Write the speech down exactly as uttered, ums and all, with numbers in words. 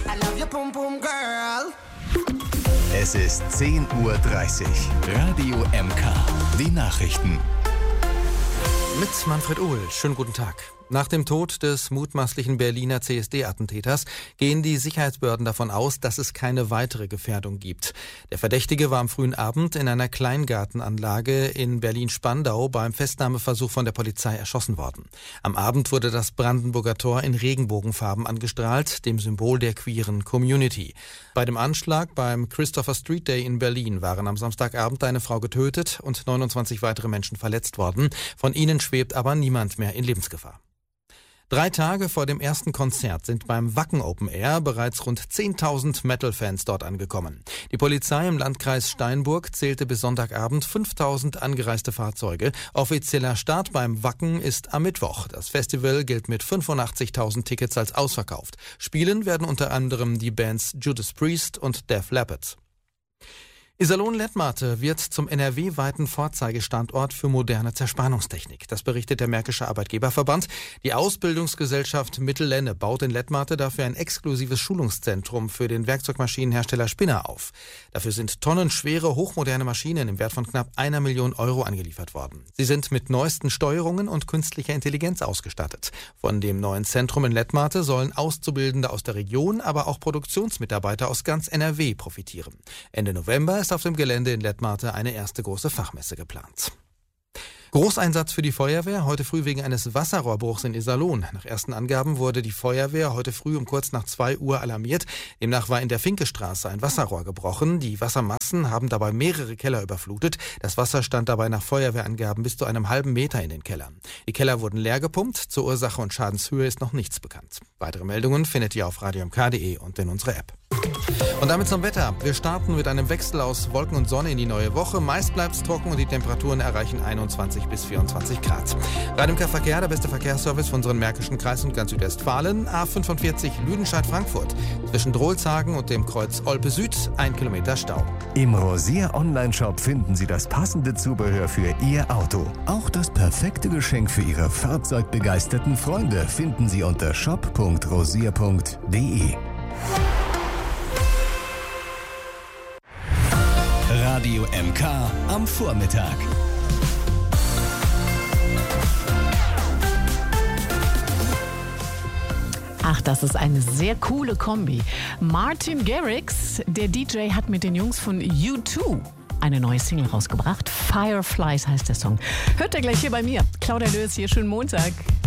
I love your pum pum girl. Es ist zehn Uhr dreißig. Radio M K. Die Nachrichten. Mit Manfred Uhl. Schönen guten Tag. Nach dem Tod des mutmaßlichen Berliner C S D-Attentäters gehen die Sicherheitsbehörden davon aus, dass es keine weitere Gefährdung gibt. Der Verdächtige war am frühen Abend in einer Kleingartenanlage in Berlin-Spandau beim Festnahmeversuch von der Polizei erschossen worden. Am Abend wurde das Brandenburger Tor in Regenbogenfarben angestrahlt, dem Symbol der queeren Community. Bei dem Anschlag beim Christopher Street Day in Berlin waren am Samstagabend eine Frau getötet und neunundzwanzig weitere Menschen verletzt worden. Von ihnen schwebt aber niemand mehr in Lebensgefahr. Drei Tage vor dem ersten Konzert sind beim Wacken Open Air bereits rund zehntausend Metal-Fans dort angekommen. Die Polizei im Landkreis Steinburg zählte bis Sonntagabend fünftausend angereiste Fahrzeuge. Offizieller Start beim Wacken ist am Mittwoch. Das Festival gilt mit fünfundachtzigtausend Tickets als ausverkauft. Spielen werden unter anderem die Bands Judas Priest und Def Leppard. Iserlohn-Lettmate wird zum N R W-weiten Vorzeigestandort für moderne Zerspannungstechnik. Das berichtet der Märkische Arbeitgeberverband. Die Ausbildungsgesellschaft Mittellenne baut in Lettmate dafür ein exklusives Schulungszentrum für den Werkzeugmaschinenhersteller Spinner auf. Dafür sind tonnenschwere, hochmoderne Maschinen im Wert von knapp einer Million Euro angeliefert worden. Sie sind mit neuesten Steuerungen und künstlicher Intelligenz ausgestattet. Von dem neuen Zentrum in Lettmate sollen Auszubildende aus der Region, aber auch Produktionsmitarbeiter aus ganz N R W profitieren. Ende November ist auf dem Gelände in Lettmate eine erste große Fachmesse geplant. Großeinsatz für die Feuerwehr, heute früh wegen eines Wasserrohrbruchs in Iserlohn. Nach ersten Angaben wurde die Feuerwehr heute früh um kurz nach zwei Uhr alarmiert. Demnach war in der Finkestraße ein Wasserrohr gebrochen. Die Wassermassen haben dabei mehrere Keller überflutet. Das Wasser stand dabei nach Feuerwehrangaben bis zu einem halben Meter in den Kellern. Die Keller wurden leer gepumpt. Zur Ursache und Schadenshöhe ist noch nichts bekannt. Weitere Meldungen findet ihr auf radio m k punkt d e und in unserer App. Und damit zum Wetter. Wir starten mit einem Wechsel aus Wolken und Sonne in die neue Woche. Meist bleibt es trocken und die Temperaturen erreichen einundzwanzig bis vierundzwanzig Grad. Radio M K Verkehr, der beste Verkehrsservice von unserem Märkischen Kreis und ganz Südwestfalen. A fünfundvierzig Lüdenscheid-Frankfurt. Zwischen Drohlshagen und dem Kreuz Olpe Süd ein Kilometer Stau. Im Rosier Online-Shop finden Sie das passende Zubehör für Ihr Auto. Auch das perfekte Geschenk für Ihre fahrzeugbegeisterten Freunde finden Sie unter shop punkt rosier punkt d e. Radio M K am Vormittag. Ach, das ist eine sehr coole Kombi. Martin Garrix, der D J, hat mit den Jungs von U zwei eine neue Single rausgebracht. Fireflies heißt der Song. Hört ihr gleich hier bei mir. Claudia Löß hier, schönen Montag.